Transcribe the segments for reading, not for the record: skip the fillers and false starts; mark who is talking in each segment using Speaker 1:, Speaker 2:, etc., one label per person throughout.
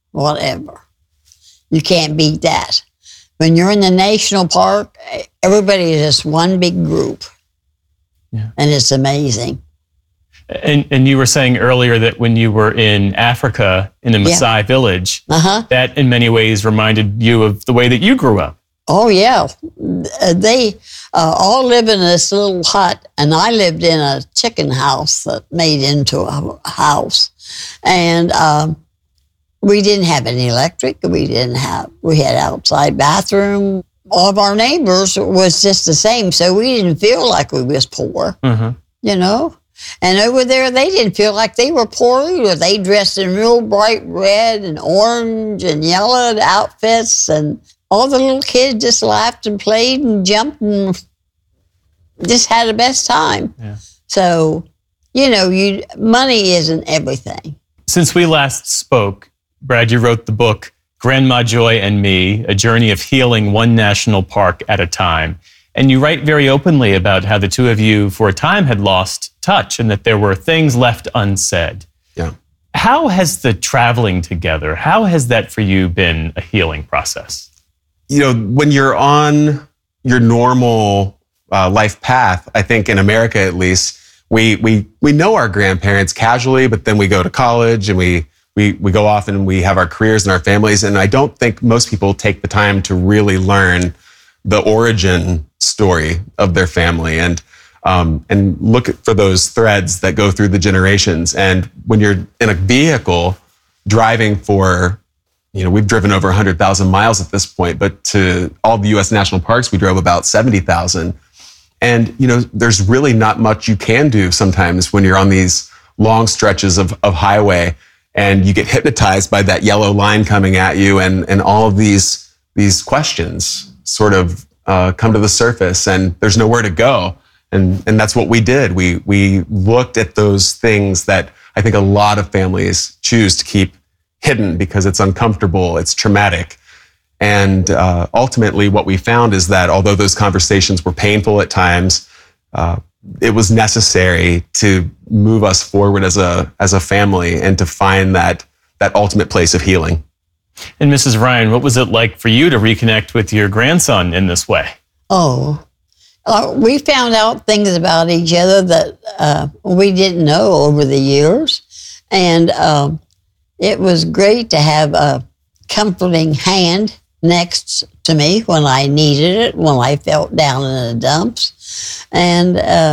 Speaker 1: whatever. You can't beat that. When you're in the national park, everybody is just one big group. Yeah. And it's amazing.
Speaker 2: And you were saying earlier that when you were in Africa, in the Maasai village, that in many ways reminded you of the way that you grew up.
Speaker 1: Oh, yeah. They all live in this little hut, and I lived in a chicken house that made into a house. And we didn't have any electric. We had outside bathroom. All of our neighbors was just the same, so we didn't feel like we was poor, you know? And over there, they didn't feel like they were poor either. They dressed in real bright red and orange and yellow outfits, and all the little kids just laughed and played and jumped and just had the best time. Yeah. So, you know, money isn't everything.
Speaker 2: Since we last spoke, Brad, you wrote the book, Grandma Joy and Me, A Journey of Healing One National Park at a Time. And you write very openly about how the two of you, for a time, had lost touch and that there were things left unsaid.
Speaker 3: Yeah.
Speaker 2: How has the traveling together, how has that for you been a healing process?
Speaker 3: You know, when you're on your normal life path, I think in America at least, we know our grandparents casually, but then we go to college and we go off and we have our careers and our families. And I don't think most people take the time to really learn the origin story of their family and look for those threads that go through the generations. And when you're in a vehicle driving for, you know, we've driven over 100,000 miles at this point, but to all the U.S. national parks, we drove about 70,000. And, you know, there's really not much you can do sometimes when you're on these long stretches of highway and you get hypnotized by that yellow line coming at you and all of these questions sort of come to the surface and there's nowhere to go. And that's what we did. We looked at those things that I think a lot of families choose to keep hidden because it's uncomfortable, it's traumatic. And ultimately what we found is that although those conversations were painful at times, it was necessary to move us forward as a family and to find that ultimate place of healing.
Speaker 2: And Mrs. Ryan, what was it like for you to reconnect with your grandson in this way?
Speaker 1: Oh, we found out things about each other that we didn't know over the years. And it was great to have a comforting hand next to me when I needed it, when I felt down in the dumps. And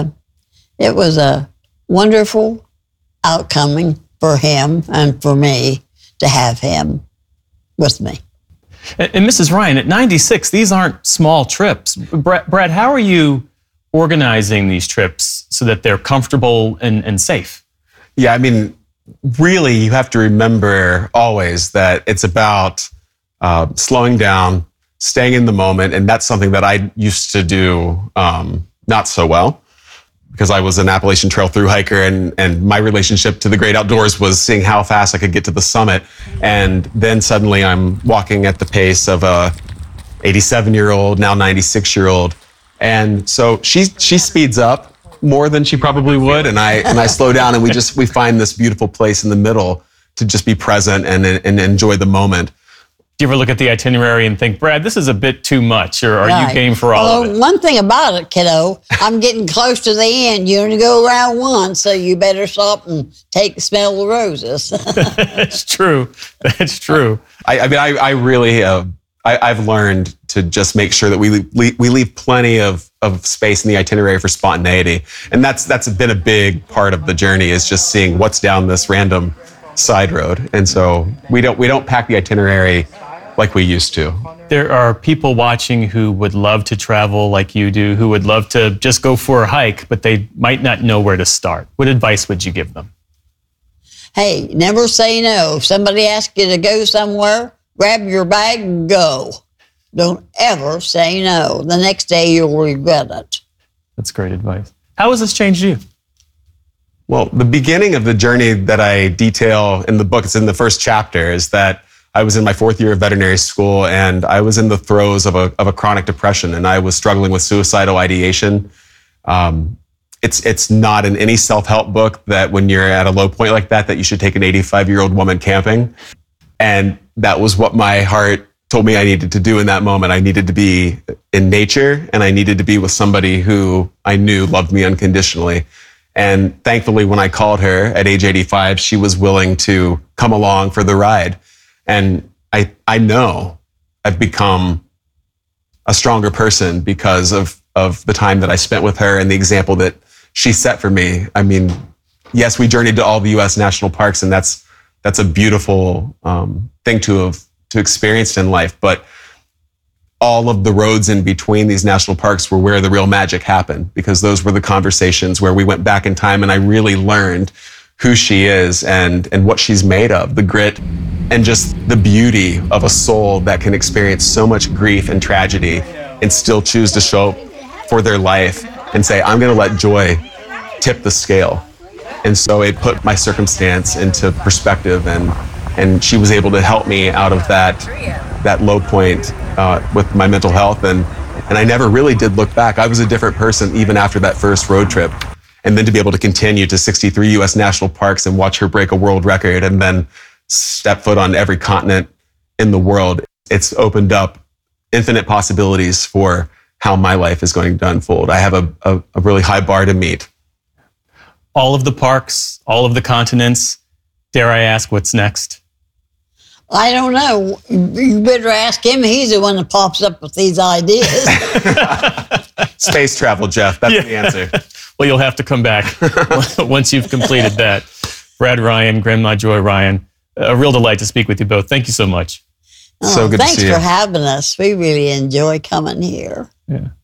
Speaker 1: it was a wonderful outcome for him and for me to have him with me.
Speaker 2: And Mrs. Ryan, at 96, these aren't small trips. Brad, how are you organizing these trips so that they're comfortable and safe?
Speaker 3: Yeah, I mean, really, you have to remember always that it's about slowing down, staying in the moment. And that's something that I used to do not so well because I was an Appalachian Trail thru hiker and my relationship to the great outdoors was seeing how fast I could get to the summit. And then suddenly I'm walking at the pace of a 87-year-old, now 96-year-old. And so she speeds up more than she probably would. And I slow down and we find this beautiful place in the middle to just be present and enjoy the moment.
Speaker 2: Do you ever look at the itinerary and think, Brad, this is a bit too much, or are you game for all of it?
Speaker 1: One thing about it, kiddo, I'm getting close to the end. You only go around once, so you better stop and smell the roses.
Speaker 2: That's true. That's true.
Speaker 3: I mean, I really I've learned to just make sure that we leave plenty of space in the itinerary for spontaneity, and that's been a big part of the journey is just seeing what's down this random side road, and so we don't pack the itinerary like we used to.
Speaker 2: There are people watching who would love to travel like you do, who would love to just go for a hike, but they might not know where to start. What advice would you give them?
Speaker 1: Hey, never say no. If somebody asks you to go somewhere, grab your bag and go. Don't ever say no. The next day you'll regret it.
Speaker 2: That's great advice. How has this changed you?
Speaker 3: Well, the beginning of the journey that I detail in the book, it's in the first chapter, is that I was in my 4th year of veterinary school and I was in the throes of a chronic depression and I was struggling with suicidal ideation. It's not in any self-help book that when you're at a low point like that you should take an 85-year-old woman camping. And that was what my heart told me I needed to do in that moment. I needed to be in nature, and I needed to be with somebody who I knew loved me unconditionally. And thankfully, when I called her at age 85, she was willing to come along for the ride. And I know I've become a stronger person because of the time that I spent with her and the example that she set for me. I mean, yes, we journeyed to all the U.S. national parks, and that's a beautiful thing to have experienced in life. But all of the roads in between these national parks were where the real magic happened, because those were the conversations where we went back in time and I really learned who she is and what she's made of, the grit and just the beauty of a soul that can experience so much grief and tragedy and still choose to show up for their life and say, I'm going to let joy tip the scale. And so it put my circumstance into perspective, and she was able to help me out of that low point with my mental health. And I never really did look back. I was a different person even after that first road trip. And then to be able to continue to 63 U.S. national parks and watch her break a world record and then step foot on every continent in the world, it's opened up infinite possibilities for how my life is going to unfold. I have a really high bar to meet.
Speaker 2: All of the parks, all of the continents. Dare I ask what's next?
Speaker 1: I don't know. You better ask him. He's the one that pops up with these ideas.
Speaker 3: Space travel, Jeff. That's the answer.
Speaker 2: Well, you'll have to come back once you've completed that. Brad Ryan, Grandma Joy Ryan, a real delight to speak with you both. Thank you so much.
Speaker 3: So good to see you.
Speaker 1: Thanks for having us. We really enjoy coming here.
Speaker 2: Yeah.